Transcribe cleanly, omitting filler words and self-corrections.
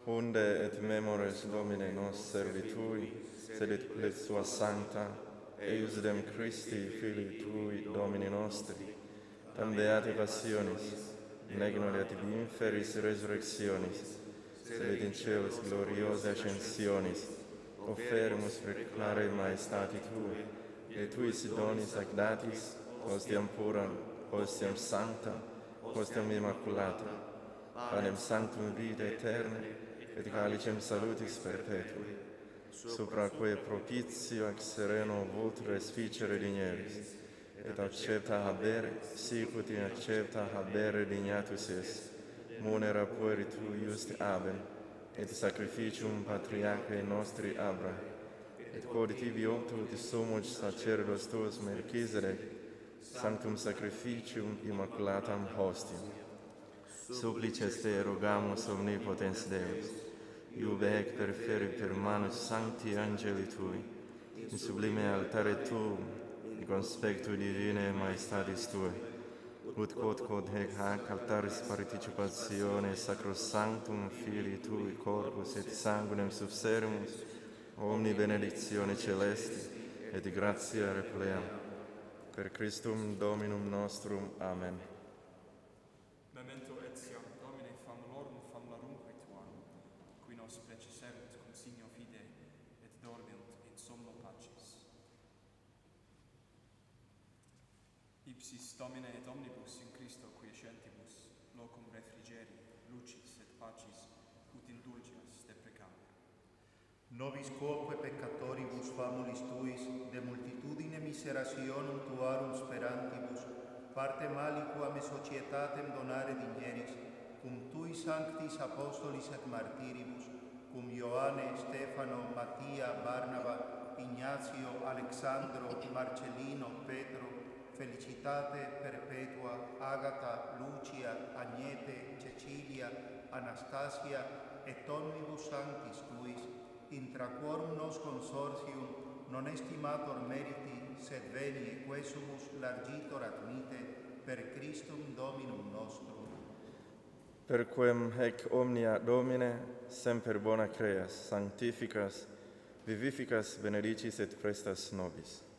unde et memores Domine nos servitui, sed et plexua sancta, eius dem Christi, Filii Tui, Domini nostri, tam beate passionis, nec noli et inferis resurrectionis, sed et in celis gloriose ascensionis, offeremus reclare maestati Tui, et Tuis donis ac datis, hostiam puram, hostiam sanctam, hostiam immaculata, panem sanctum vitae aeterne, et calicem salutis perpetui, supra quae propitio ac sereno vultures ficere digneris, et accepta habere, sicut in accepta habere dignatus est, munera pueri tu just abem, et sacrificium patriarchae nostri Abraham, et quod tibi octut summus sacerdos tuus Melchisedec, sanctum sacrificium immaculatam hostium. Supplices te rogamus omnipotens Deus, iube ec perferi per manus sancti angeli tui, in sublime altare tuum, in conspectu divinae maestatis tue, ut quod hec hac altaris participatione sacrosanctum Filii Tui corpus et sanguinem subsermus, omni benedictione celesti, et gratia repleam. Per Christum Dominum nostrum. Amen. Memento etiam, Domine, famulorum famulorumque tuarum, qui nos preceserunt consignio fidei, et dormiunt in somno pacis. Ipsis Domine et omnibus in Christo quiescentibus, locum refrigerii, lucis et pacis, ut indulgias deprecamur. Nobis quoque peccatoribus famulis tuis, de multitudine miserationum tuarum sperantibus, parte maliquam et societatem donare digneris, cum tui sanctis apostolis et martiribus, cum Ioanne, Stefano, Mattia, Barnaba, Ignazio, Alexandro, Marcellino, Petro, Felicitate perpetua, Agata, Lucia, Agnete, Cecilia, Anastasia, et omnibus sanctis tuis, intra quorum nos consortium non estimator meriti, sed veni e quesumus largitor admite, per Christum Dominum nostrum. Per quem hec omnia Domine, semper bona creas, sanctificas, vivificas, benedicis et prestas nobis.